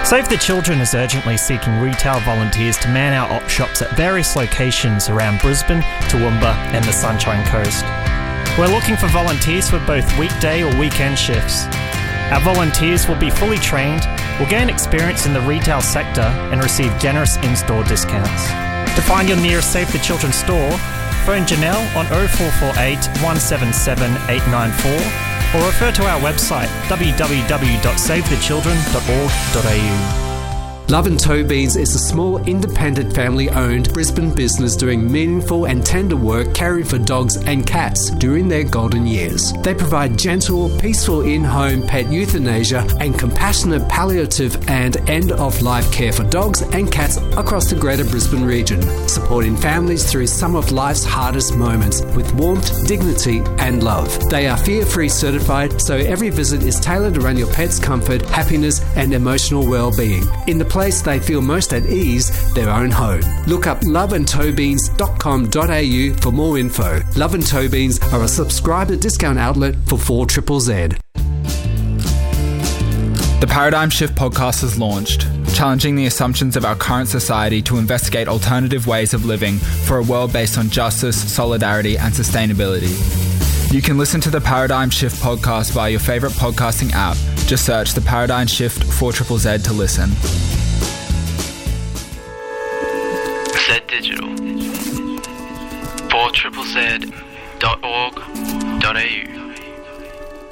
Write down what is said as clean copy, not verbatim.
Save the Children is urgently seeking retail volunteers to man our op shops at various locations around Brisbane, Toowoomba and the Sunshine Coast. We're looking for volunteers for both weekday or weekend shifts. Our volunteers will be fully trained, will gain experience in the retail sector and receive generous in-store discounts. To find your nearest Save the Children store, phone Janelle on 0448 177 894 or refer to our website www.savethechildren.org.au. Love and Toe Beans is a small, independent, family-owned Brisbane business doing meaningful and tender work caring for dogs and cats during their golden years. They provide gentle, peaceful in-home pet euthanasia and compassionate palliative and end-of-life care for dogs and cats across the Greater Brisbane region, supporting families through some of life's hardest moments with warmth, dignity and love. They are fear-free certified, so every visit is tailored around your pet's comfort, happiness and emotional well-being. In the place they feel most at ease, their own home. Look up loveandtoebeans.com.au for more info. Love and Toe Beans are a subscriber discount outlet for 4ZZZ. The Paradigm Shift podcast has launched, challenging the assumptions of our current society to investigate alternative ways of living for a world based on justice, solidarity and sustainability. You can listen to the Paradigm Shift podcast via your favourite podcasting app. Just search the Paradigm Shift 4ZZZ to listen. Z Digital 4ZZZ.org.au